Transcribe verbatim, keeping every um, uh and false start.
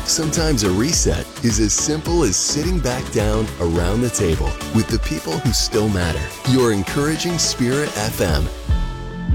Sometimes a reset is as simple as sitting back down around the table with the people who still matter. Your encouraging Spirit F M